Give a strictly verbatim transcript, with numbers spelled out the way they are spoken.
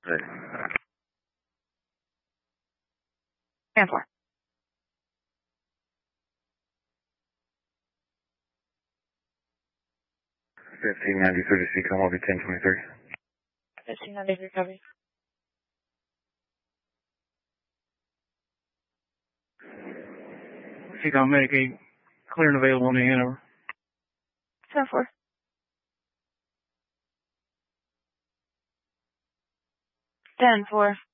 Right. ten four. fifteen ninety-three to Seacom, will be ten twenty-three. fifteen ninety-three, copy. Seacom Medicaid, clear and available on the Hanover. ten four. ten four.